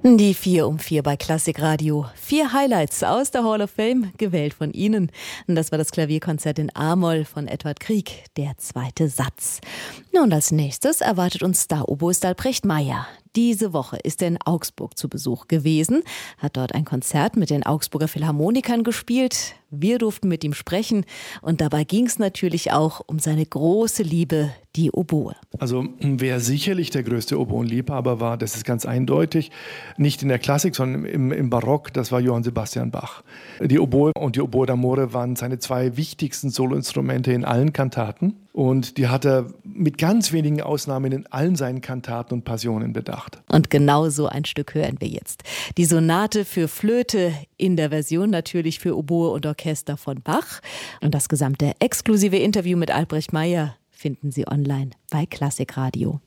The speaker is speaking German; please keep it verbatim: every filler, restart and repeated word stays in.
Die vier um vier bei Klassikradio. Vier Highlights aus der Hall of Fame, gewählt von Ihnen. Das war das Klavierkonzert in A-Moll von Edvard Grieg, der zweite Satz. Und als nächstes erwartet uns Star-Oboist Albrecht Meier. Diese Woche ist er in Augsburg zu Besuch gewesen, hat dort ein Konzert mit den Augsburger Philharmonikern gespielt. Wir durften mit ihm sprechen und dabei ging es natürlich auch um seine große Liebe, die Oboe. Also wer sicherlich der größte Oboenliebhaber war, das ist ganz eindeutig, nicht in der Klassik, sondern im, im Barock, das war Johann Sebastian Bach. Die Oboe und die Oboe d'Amore waren seine zwei wichtigsten Soloinstrumente in allen Kantaten. Und die hat er mit ganz wenigen Ausnahmen in allen seinen Kantaten und Passionen bedacht. Und genau so ein Stück hören wir jetzt. Die Sonate für Flöte, in der Version natürlich für Oboe und Orchester von Bach. Und das gesamte exklusive Interview mit Albrecht Meier finden Sie online bei Klassikradio.